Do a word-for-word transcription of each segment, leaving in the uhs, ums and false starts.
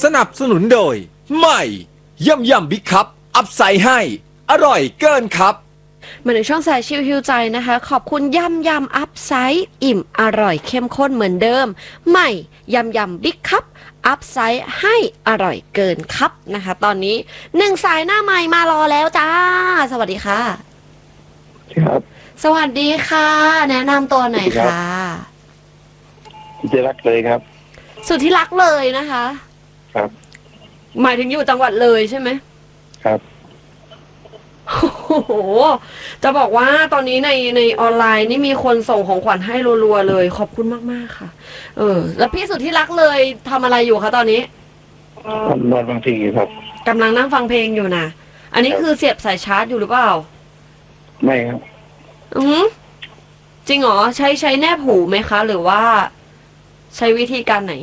นับสนุนโดยใหม่ยำยำบิ๊กคัพอัพไซด์ให้อร่อยเกินครับมาในช่องสายชิวฮิวใจนะคะขอบคุณยำยำอัพไซด์อิ่มอร่อยเข้มข้นเหมือนเดิมใหม่ยำยำบิ๊กคัพอัพไซด์ให้อร่อยเกินครับนะคะตอนนี้หนึ่งสายหน้าใหม่มารอแล้วจ้าสวัสดีค่ะครับสวัสดีค่ะแนะนำตัวหน่อยค่ะสุดที่รักเลยครับสุดที่รักเลยนะคะครับหมายถึงอยู่จังหวัดเลยใช่ไหมครับโอ้โหจะบอกว่าตอนนี้ในในออนไลน์นี่มีคนส่งของขวัญให้รัวๆเลยขอบคุณมากๆค่ะเออแล้วพี่สุดที่รักเลยทำอะไรอยู่คะตอนนี้นอนบางทีครับกำลังนั่งฟังเพลงอยู่นะอันนี้คือเสียบสายชาร์จอยู่หรือเปล่าไม่ครับอือจริงเหรอใช้ใช้แนบหูไหมคะหรือว่าใช้วิธีการไหน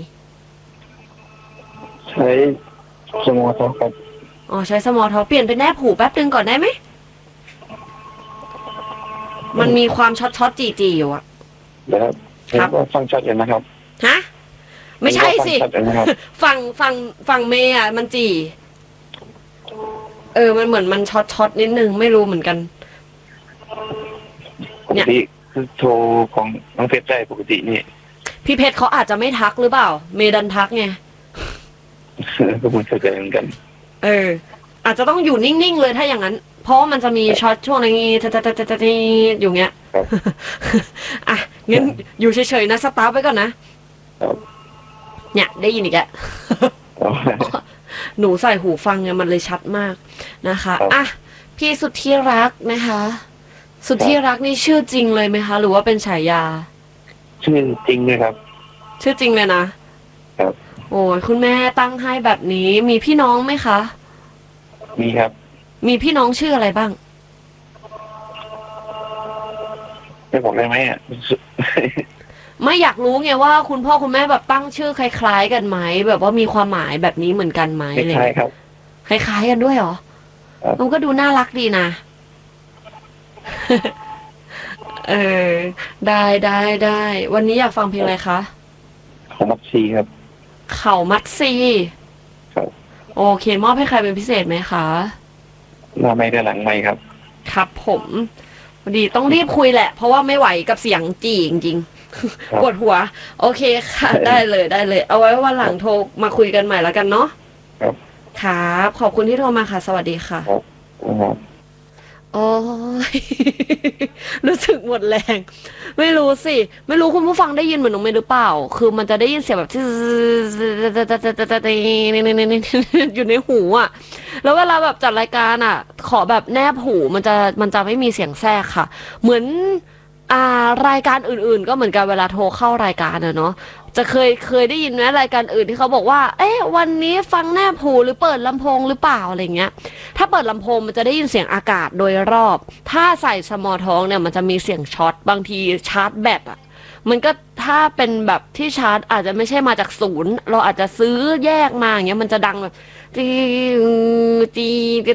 ใช้สมอทอครับอ๋อใช้สมอทอเปลี่ยนเป็นแนบหูแป๊บนึงก่อนได้ไหมมันมีความช็อตช็อตจีจีอยู่อะนะครับครับฟังชัดเจนนะครับฮะไม่ใช่สิฟังฟังฟังเมย์อะมันจีเออมันเหมือนมันช็อตช็อตนิดนึงไม่รู้เหมือนกันปกติคือโทรของน้องเพชรได้ปกตินี่พี่เพชรเขาอาจจะไม่ทักหรือเปล่าเมย์ดันทักไงก็คุณเข้าใจเหมือนกันเอออาจจะต้องอยู่นิ่งๆเลยถ้าอย่างนั้นเพราะมันจะมีช็อตช่วงนี้ทะทะทะทะอยู่เงี้ยอ่ะงั้นอยู่เฉยๆนะสตาร์ทไว้ก่อนนะเนี่ยได้ยินอีกแล้วหนูใส่หูฟังเนี่ยมันเลยชัดมากนะคะอ่ะพี่สุดที่รักนะคะสุดที่รักนี่ชื่อจริงเลยไหมคะหรือว่าเป็นฉายาชื่อจริงเลยครับชื่อจริงเลยนะครับโอ้ยคุณแม่ตั้งให้แบบนี้มีพี่น้องไหมคะมีครับมีพี่น้องชื่ออะไรบ้างไม่บอกได้ไหมอ่ะไม่อยากรู้ไงว่าคุณพ่อคุณแม่แบบตั้งชื่อคล้ายๆกันไหมแบบว่ามีความหมายแบบนี้เหมือนกันไหมคล้ายครับคล้ายๆกันด้วยเหรอมันก็ดูน่ารักดีนะเออได้ได้ได้วันนี้อยากฟังเพลงอะไรคะเขามัดซีครับเขามัดซีครับโอเคมอบให้ใครเป็นพิเศษไหมคะหน้าไม่ได้หลังไม่ครับครับผมพอดีต้องรีบคุยแหละเพราะว่าไม่ไหวกับเสียงจีจริงๆปวดหัวโอเคค่ะได้เลยได้เลยเอาไว้วันหลังโทรมาคุยกันใหม่แล้วกันเนาะครับครับขอบคุณที่โทรมาค่ะสวัสดีค่ะครับโอ้ยรู้สึกหมดแรงไม่รู้สิไม่รู้คุณผู้ฟังได้ยินเหมือนน้องเมย์หรือเปล่าคือมันจะได้ยินเสียงแบบที่อยู่ในหูอ่ะแล้วเวลาแบบจัดรายการอ่ะขอแบบแนบหูมันจะมันจะไม่มีเสียงแทรกค่ะเหมือนอ่ารายการอื่นๆก็เหมือนกันเวลาโทรเข้ารายการอะเนาะจะเคยเคยได้ยินไหมรายการอื่นที่เขาบอกว่าเอ๊ะวันนี้ฟังแนบหูหรือเปิดลำโพงหรือเปล่าอะไรเงี้ยถ้าเปิดลำโพงมันจะได้ยินเสียงอากาศโดยรอบถ้าใส่สมอท้องเนี่ยมันจะมีเสียงช็อตบางทีชาร์จแบตอ่ะมันก็ถ้าเป็นแบบที่ชาร์จอาจจะไม่ใช่มาจากศูนย์เราอาจจะซื้อแยกมาอย่างเงี้ยมันจะดังแบบจีจี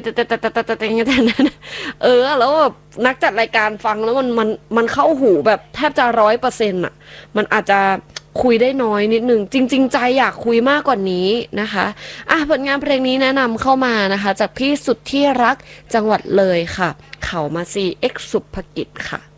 เออแล้วแบบนักจัดรายการฟังแล้วมันมันมันเข้าหูแบบแทบจะร้อยเปอร์เซ็นต์อ่ะมันอาจจะคุยได้น้อยนิดนึงจริงๆใจอยากคุยมากกว่านี้นะคะอ่ะผลงานเพลงนี้แนะนำเข้ามานะคะจากพี่สุดที่รักจังหวัดเลยค่ะเขามาซีเอ็กซ์สุภกิจค่ะ